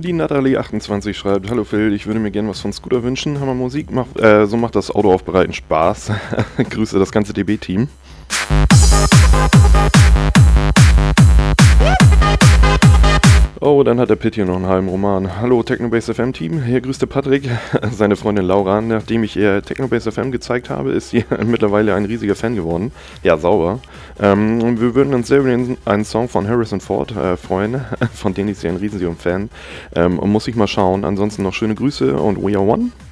Die Natalie28 schreibt: Hallo Phil, ich würde mir gerne was von Scooter wünschen. Hammer Musik, so macht das Autoaufbereiten Spaß. Grüße das ganze DB-Team. Oh, dann hat der Pitt hier noch einen halben Roman. Hallo Technobase FM Team, hier grüßt der Patrick, seine Freundin Laura. Nachdem ich ihr Technobase FM gezeigt habe, ist sie mittlerweile ein riesiger Fan geworden. Ja, sauber. Wir würden uns sehr über einen Song von Harrison Ford freuen, von dem ist sie ein riesiger Fan. Und muss ich mal schauen. Ansonsten noch schöne Grüße und We Are One.